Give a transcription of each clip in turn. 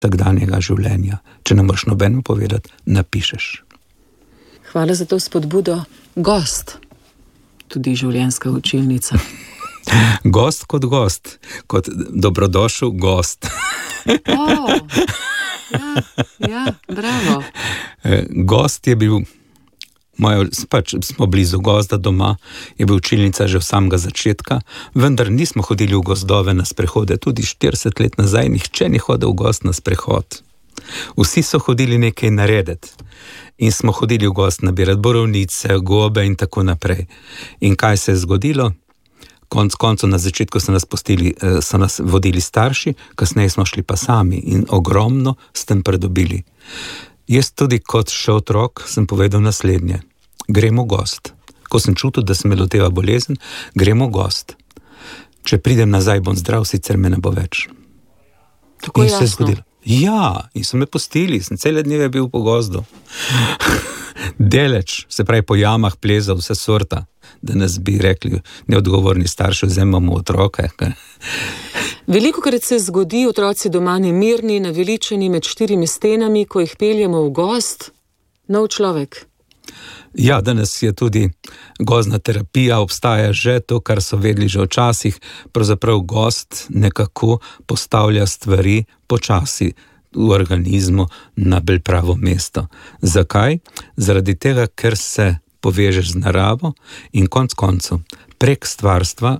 vsakdanjega življenja. Če ne moreš nobeno povedati, napišeš. Hvala za to spodbudo. Gost, tudi življenjska učilnica. Gost, kot dobrodošel gost. Ja, bravo. Gost je bil, smo blizu gozda doma, je bil učilnica že v samega začetka, vendar nismo hodili v gozdove na sprehode, tudi 40 let nazaj nihče ni hodil v gozd na sprehod. Vsi so hodili nekaj narediti in smo hodili v gozd nabirati borovnice, gobe in tako naprej. In kaj se je zgodilo? Konec koncev na začetku so nas vodili starši, kasneje smo šli pa sami in ogromno s tem pridobili. Jaz tudi kot še otrok sem povedal naslednje. Gremo v gozd. Ko sem čutil, da se me loteva bolezen, gremo v gozd. Če pridem nazaj, bom zdrav, sicer me ne bo več. Tako jasno. Se je zgodilo. Ja, in so me pustili, sem cele dneve bil po gozdu. Deleč, se pravi po jamah plezal vse sorta, da nas bi rekli neodgovorni starši, vzemamo otroke. Velikokrat se zgodi, otroci doma nemirni, naveličeni med 4 stenami, ko jih peljemo v gozd, nov človek. Ja, danes je tudi gozdna terapija, obstaja že to, kar so vedeli že včasih, pravzaprav gozd nekako postavlja stvari počasi v organizmu na bolj pravo mesto. Zakaj? Zaradi tega, ker se povežeš z naravo in konec koncev prek stvarstva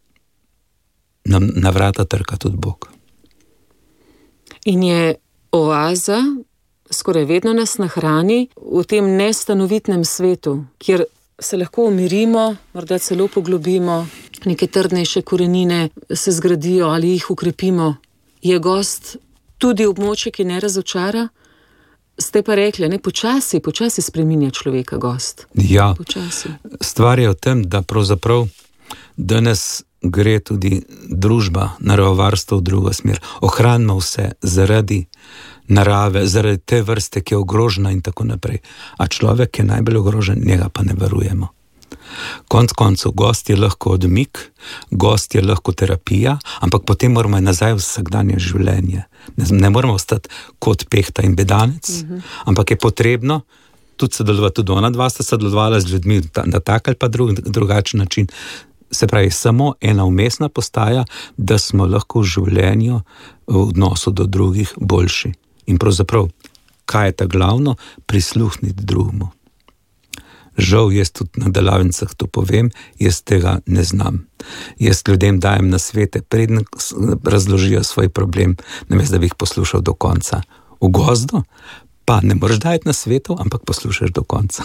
na vrata trka tudi Bog. In je oaza, skoraj vedno nas nahrani v tem nestanovitnem svetu, kjer se lahko umirimo, morda celo poglobimo, neke trdnejše korenine se zgradijo ali jih ukrepimo. Je gozd tudi območje, ki ne razočara? Ste pa rekli, ne, počasi spreminja človeka gozd. Ja, počasi. Stvar je v tem, da pravzaprav danes gre tudi družba, naravovarstvo v drugo smer. Ohranimo vse zaradi narave, zaradi te vrste, ki je ogrožena in tako naprej. A človek je najbolj ogrožen, njega pa ne varujemo. Konec koncev, gozd je lahko odmik, gozd je lahko terapija, ampak potem moramo nazaj v vsakdanje življenje. Ne moramo ostati kot pehta in bedanec, ampak je potrebno tudi sodelovati, tudi ona dva sta sodelovala z ljudmi na tak ali pa drugačen način. Se pravi, samo ena umestna postaja, da smo lahko v življenju, v odnosu do drugih boljši. In pravzaprav, kaj je ta glavno? Prisluhniti drugemu. Žal, jaz tudi na delavnicah to povem, jaz tega ne znam. Jaz ljudem dajem nasvete, preden razložijo svoj problem, namesto da bi jih poslušal do konca. V gozdu pa ne moreš dajati nasvetov, ampak poslušaš do konca.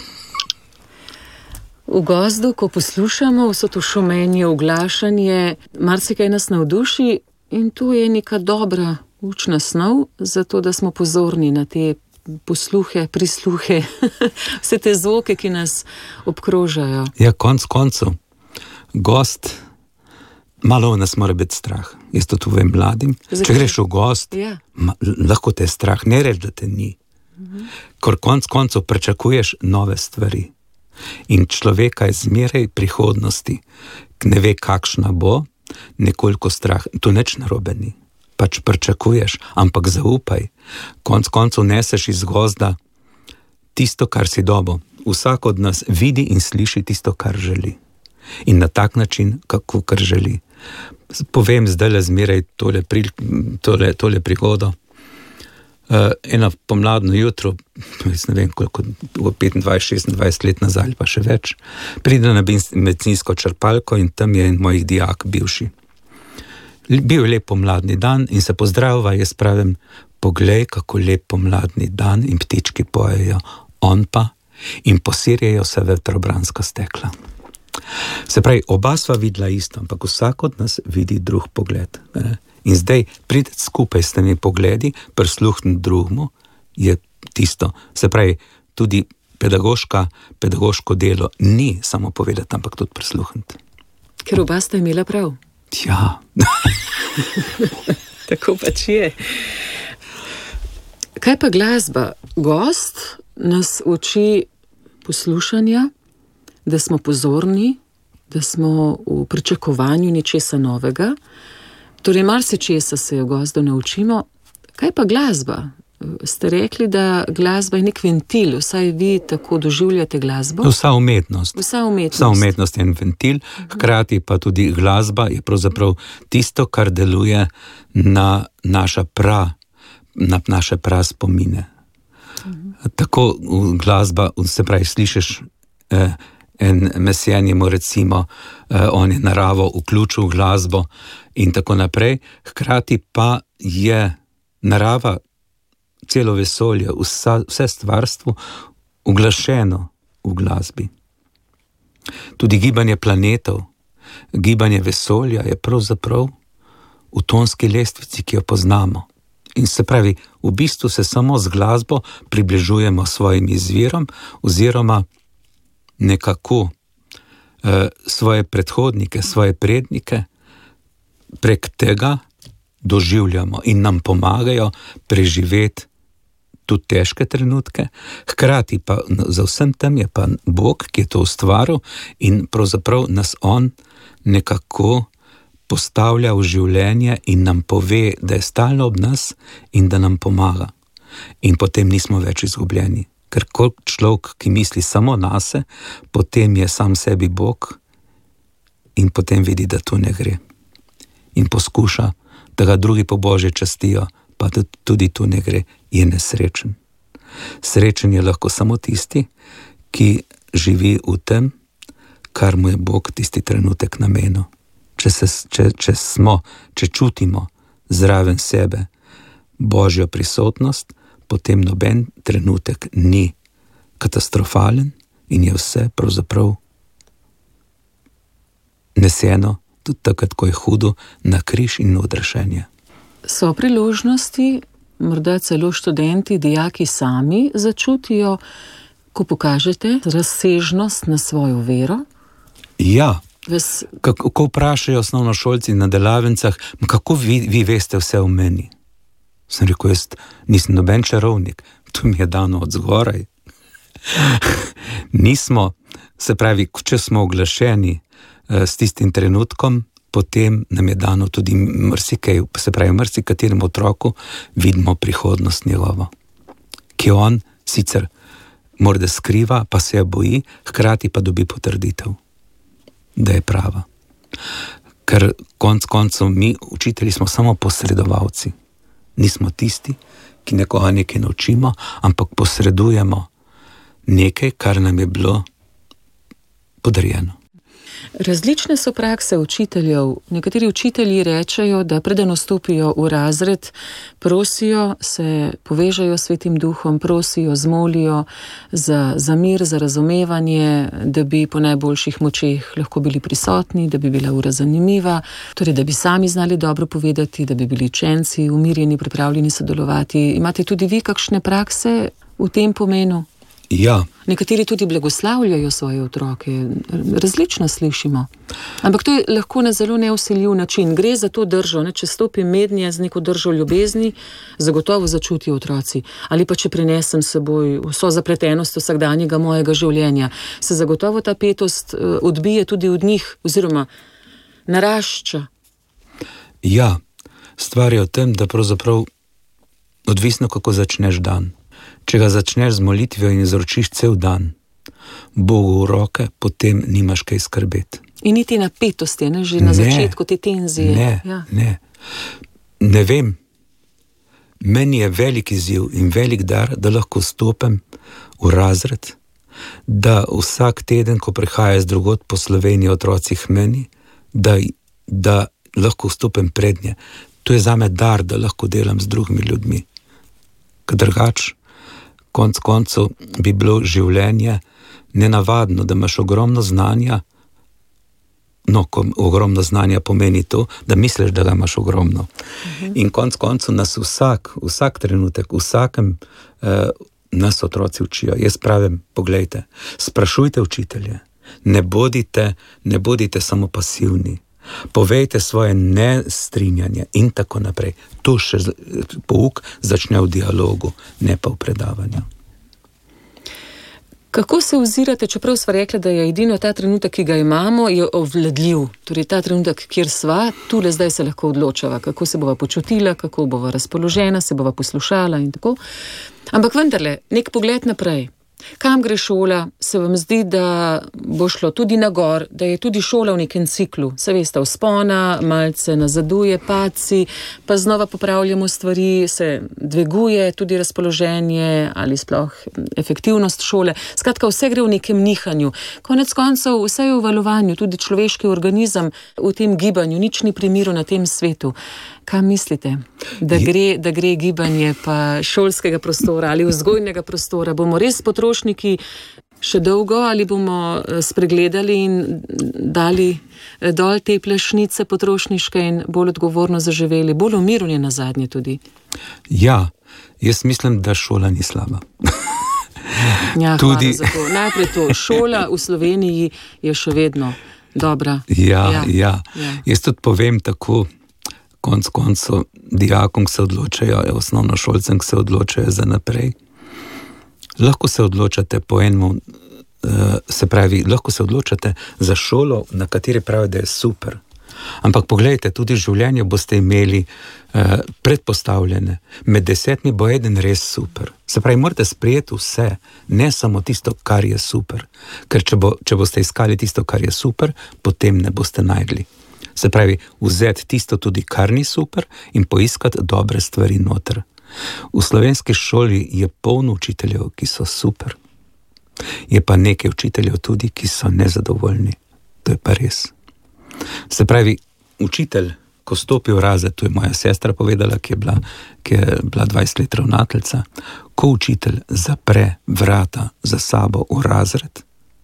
V gozdu, ko poslušamo vso to šumenje, oglašanje, marsikaj nas navduši in tu je neka dobra učna snov, zato da smo pozorni na te posluhe, prisluhe, vse te zvoke, ki nas obkrožajo. Ja, konec koncev, gozd, malo nas mora biti strah. Jaz to povem mladim. Če greš v gozd, lahko te je strah, ne reč, da te ni. Ker konec koncev pričakuješ nove stvari. In človeka je zmeraj prihodnosti, ne ve, kakšna bo, nekoliko strah. To nič narobe ni. Pač pričakuješ, ampak zaupaj. Konec koncev neseš iz gozda tisto, kar si dobo. Vsak od nas vidi in sliši tisto, kar želi. In na tak način, kako kar želi. Povem zdaj zmeraj tole prigodo. Eno pomladno jutro, ne vem koliko, 25-26 let nazaj pa še več, pride na bencinsko črpalko in tam je en mojih dijak bivši. Bil je lep pomladni dan in se pozdrava, jaz pravim, poglej, kako lep pomladni dan in ptički pojejo, on pa in posirjajo se vetrobranska stekla. Se pravi, oba sva videla isto, ampak vsak od nas vidi drug pogled. In zdaj prideti skupaj s temi pogledi, prisluhniti drugemu, je tisto. Se pravi, tudi pedagoško delo ni samo povedati, ampak tudi prisluhniti. Ker oba sta imela prav. Ja. Tako pač je. Kaj pa glasba? Gozd nas uči poslušanja, da smo pozorni, da smo v pričakovanju nečesa novega. Torej, marsičesa se v gozdu naučimo. Kaj pa glasba? Ste rekli, da glasba je nek ventil, vsaj vi tako doživljate glasbo? Vsa umetnost je en ventil, hkrati pa tudi glasba je pravzaprav tisto, kar deluje na naše praspomine. Tako glasba, se pravi, slišiš en mesijan je mu recimo, on je naravo vključil v glasbo in tako naprej, hkrati pa je narava, celo vesolje, vse stvarstvo uglašeno v glasbi. Tudi gibanje planetov, gibanje vesolja je pravzaprav v tonski lestvici, ki jo poznamo. In se pravi, v bistvu se samo z glasbo približujemo svojim izvirom oziroma nekako svoje predhodnike, svoje prednike prek tega doživljamo in nam pomagajo preživeti tudi težke trenutke. Hkrati pa za vsem tem je pa Bog, ki je to ustvaril in pravzaprav nas on nekako postavlja v življenje in nam pove, da je stalno ob nas in da nam pomaga. In potem nismo več izgubljeni. Ker človek, ki misli samo nase, potem je sam sebi Bog in potem vidi, da to ne gre. In poskuša, da ga drugi po Božje častijo, pa tudi to ne gre, je nesrečen. Srečen je lahko samo tisti, ki živi v tem, kar mu je Bog tisti trenutek namenil. Če čutimo zraven sebe Božjo prisotnost, potem noben trenutek ni katastrofalen in je vse pravzaprav neseno, tudi takrat, ko je hudo, na križ in odrešenje. So priložnosti, morda celo študenti, dijaki sami začutijo, ko pokažete razsežnost na svojo vero? Ja. Ko vprašajo osnovnošolci na delavnicah, kako vi veste vse o meni? Sem rekel, jaz nisem noben čarovnik, to mi je dano od zgoraj. Nismo, se pravi, če smo oglašeni s tistim trenutkom, potem nam je dano tudi marsikaj, se pravi, marsikaterem otroku vidimo prihodnost njegovo, ki on sicer morda skriva, pa se je boji, hkrati pa dobi potrditev, da je prava. Ker konec koncev mi, učitelji, smo samo posredovalci. Nismo tisti, ki nekoga nekaj naučimo, ampak posredujemo nekaj, kar nam je bilo podarjeno. Različne so prakse učiteljev. Nekateri učitelji rečejo, da preden vstopijo v razred, prosijo, se povežejo s Svetim Duhom, prosijo, zmolijo za mir, za razumevanje, da bi po najboljših močeh lahko bili prisotni, da bi bila ura zanimiva, torej da bi sami znali dobro povedati, da bi bili učenci umirjeni, pripravljeni sodelovati. Imate tudi vi kakšne prakse v tem pomenu? Ja. Nekateri tudi blagoslavljajo svoje otroke, različno slišimo. Ampak to je lahko na zelo nevsiljiv način. Gre za to držo, če stopi mednje z neko držo ljubezni, zagotovo začutijo otroci. Ali pa če prinesem s seboj vso zapletenost vsakdanjega mojega življenja, se zagotovo ta petost odbije tudi od njih oziroma narašča. Ja, stvar je v tem, da pravzaprav odvisno, kako začneš dan. Če ga začneš z molitvijo in izročiš cel dan Bogu v roke, potem nimaš kaj skrbeti. In niti napetosti, ne? Že na začetku te tenzije. Ne vem. Meni je velik izziv in velik dar, da lahko stopim v razred, da vsak teden, ko prihaja z drugod po Sloveniji otroci k meni, da lahko stopim prednje. To je zame dar, da lahko delam z drugimi ljudmi. Ker drugače, konec koncev bi bilo življenje nenavadno, da imaš ogromno znanja, ogromno znanja pomeni to, da misliš, da ga imaš ogromno. In konec koncev nas vsak trenutek, vsakem nas otroci učijo. Jaz pravim, poglejte, sprašujte učitelje, ne bodite samo pasivni, povejte svoje nestrinjanje in tako naprej. Tu še pouk začne v dialogu, ne pa v predavanju. Kako se ozirate, čeprav sva rekla, da je edino ta trenutek, ki ga imamo, je ovladljiv. Torej ta trenutek, kjer sva, tule zdaj se lahko odločava, kako se bova počutila, kako bova razpoložena, se bova poslušala in tako. Ampak vendarle, nek pogled naprej. Kam gre šola? Se vam zdi, da bo šlo tudi na gor, da je tudi šola v nekem ciklu? Se veste, vzpona, malce nazaduje, padci, pa znova popravljamo stvari, se dviguje tudi razpoloženje ali sploh efektivnost šole. Skratka, vse gre v nekem nihanju. Konec koncev, vse je v valovanju, tudi človeški organizem v tem gibanju, nič ni pri miru na tem svetu. Kaj mislite, da gre gibanje pa šolskega prostora ali vzgojnega prostora? Bomo res potrošniki še dolgo ali bomo spregledali in dali dol te plešnice potrošniške in bolj odgovorno zaživeli, bolj umirjeni na zadnje tudi? Ja, jaz mislim, da šola ni slaba. Ja, tudi... hvala za to. Najprej to, šola v Sloveniji je še vedno dobra. Ja. Jaz tudi povem tako, koncu dijakom se odločajo, osnovnošolcem se odločajo za naprej. Lahko se odločate po enemu, se pravi, lahko se odločate za šolo, na kateri pravi, da je super. Ampak pogledajte, tudi v življenju boste imeli predpostavljene. Med 10 bo eden res super. Se pravi, morate sprejeti vse, ne samo tisto, kar je super. Ker če boste iskali tisto, kar je super, potem ne boste najdli. Se pravi, vzeti tisto tudi, kar ni super in poiskati dobre stvari noter. V slovenski šoli je polno učiteljev, ki so super. Je pa nekaj učiteljev tudi, ki so nezadovoljni. To je pa res. Se pravi, učitelj, ko stopi v razred, to je moja sestra povedala, ki je bila 20 let ravnateljica, ko učitelj zapre vrata za sabo v razred,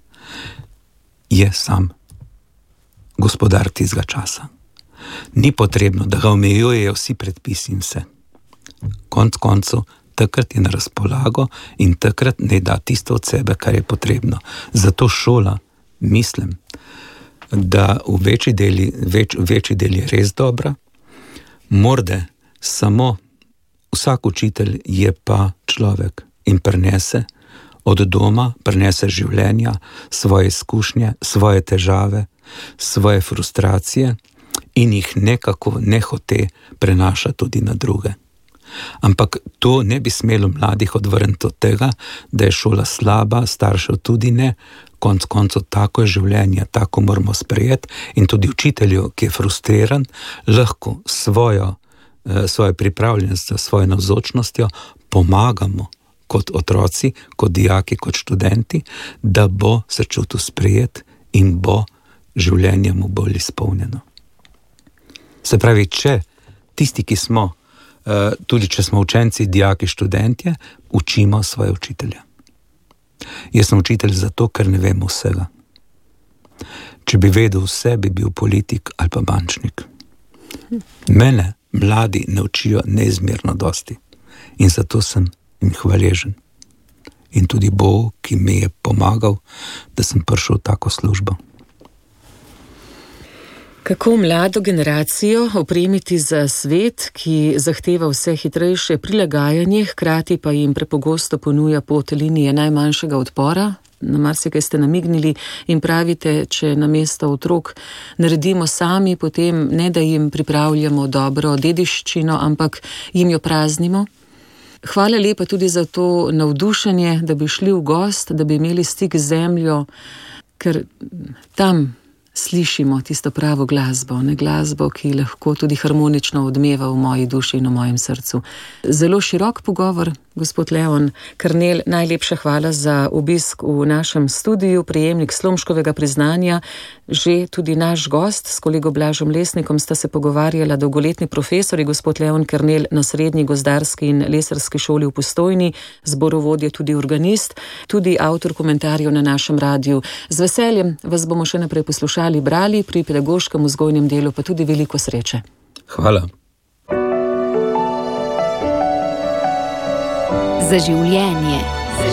je sam gospodar tistega časa. Ni potrebno, da ga omejujejo vsi predpisi in vse. Konec koncev, takrat je na razpolago in takrat ne da tisto od sebe, kar je potrebno. Zato šola, mislim, da v večji deli je res dobra. Morda samo vsak učitelj je pa človek in prenese od doma, prenese življenja, svoje izkušnje, svoje težave, svoje frustracije in jih nekako nehote prenaša tudi na druge. Ampak to ne bi smelo mladih odvrniti od tega, da je šola slaba, staršev tudi ne, konec koncev tako je življenje, tako moramo sprejeti in tudi učitelju, ki je frustriran, lahko svojo pripravljenostjo, svojo navzočnostjo pomagamo kot otroci, kot dijaki, kot študenti, da bo se čutil sprejet in bo življenje mu bolj izpolnjeno. Se pravi, če tisti, ki smo, tudi če smo učenci, dijaki, študentje, učimo svoje učitelje. Jaz sem učitelj zato, ker ne vem vsega. Če bi vedel vse, bi bil politik ali pa bančnik. Mene mladi ne učijo neizmerno dosti in zato sem jim hvaležen. In tudi Bog, ki mi je pomagal, da sem prišel v tako službo. Kako mlado generacijo opremiti za svet, ki zahteva vse hitrejše prilagajanje, hkrati pa jim prepogosto ponuja pot linije najmanjšega odpora? Na marsikaj ste namignili in pravite, če namesto otrok naredimo sami, potem ne da jim pripravljamo dobro dediščino, ampak jim jo praznimo. Hvala lepa tudi za to navdušenje, da bi šli v gost, da bi imeli stik z zemljo, ker tam slišimo tisto pravo glasbo, ne glasbo, ki lahko tudi harmonično odmeva v moji duši in v mojem srcu. Zelo širok pogovor, gospod Leon Kernel, najlepša hvala za obisk v našem studiu, prejemnik Slomškovega priznanja, že tudi naš gost, s kolego Blažom Lesnikom sta se pogovarjala dolgoletni profesori, gospod Leon Kernel na Srednji gozdarski in lesarski šoli v Postojni, zborovodje tudi organist, tudi avtor komentarjev na našem radiju. Z veseljem vas bomo še naprej poslušali, brali, pri pedagoškem vzgojnem delu pa tudi veliko sreče. Hvala. Za življenje.